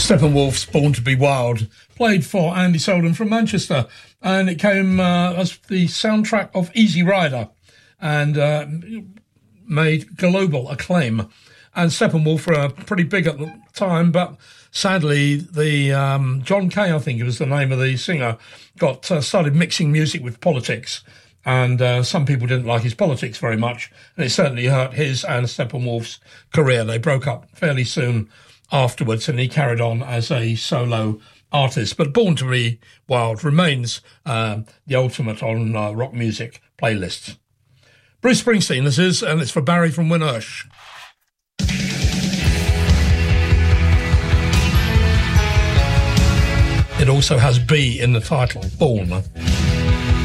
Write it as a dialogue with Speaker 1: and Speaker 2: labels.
Speaker 1: Steppenwolf's Born to Be Wild, played for Andy Solden from Manchester, and it came as the soundtrack of Easy Rider and made global acclaim. And Steppenwolf were pretty big at the time, but sadly the John Kay, I think it was the name of the singer, got started mixing music with politics, and some people didn't like his politics very much, and it certainly hurt his and Steppenwolf's career. They broke up fairly soon afterwards, and he carried on as a solo artist. But Born to Be Wild remains the ultimate on rock music playlists. Bruce Springsteen this is, and it's for Barry from Winnersh. It also has B in the title, Born.